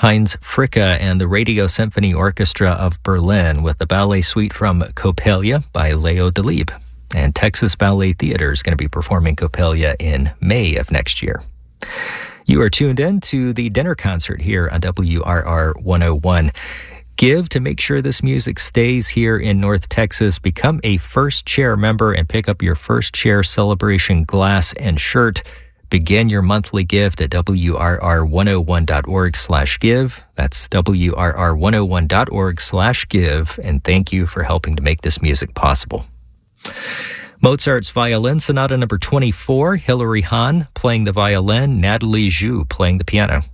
Heinz Fricke and the Radio Symphony Orchestra of Berlin with the ballet suite from Coppelia by Leo Delibes. And Texas Ballet Theater is going to be performing Coppelia in May of next year. You are tuned in to the dinner concert here on WRR 101. Give to make sure this music stays here in North Texas. Become a First Chair member and pick up your First Chair Celebration glass and shirt. Begin your monthly gift at WRR101.org/give. That's WRR101.org/give. And thank you for helping to make this music possible. Mozart's Violin Sonata number 24, Hilary Hahn playing the violin, Natalie Zhu playing the piano.